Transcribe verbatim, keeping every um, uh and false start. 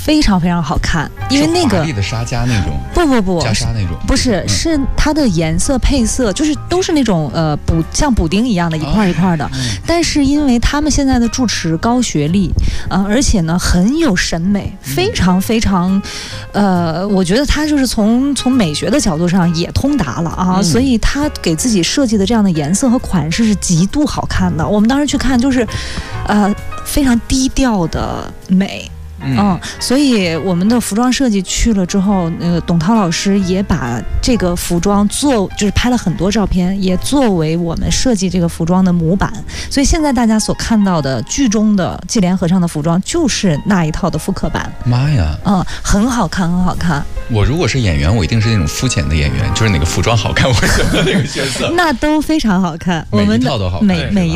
非常非常好看，因为那个华丽的纱加那种， 不不不袈裟那种， 不是， 嗯、 是它的颜色配色，就是都是那种呃补像补丁一样的一块一块的，哦嗯、但是因为他们现在的住持高学历，呃，而且呢很有审美，非常非常，呃，我觉得他就是从从美学的角度上也通达了啊，嗯、所以他给自己设计的这样的颜色和款式是极度好看的。我们当时去看就是，呃，非常低调的美。嗯, 嗯，所以我们的服装设计去了之后，那个董涛老师也把这个服装做，就是拍了很多照片，也作为我们设计这个服装的模板。所以现在大家所看到的剧中的纪莲和尚的服装，就是那一套的复刻版。 妈呀， 嗯，很好看，很好看。 我如果是演员，我一定是那种肤浅的演员，就是哪个服装好看，我选择那个角色。 那都非常好看， 每一套都好看， 每每一。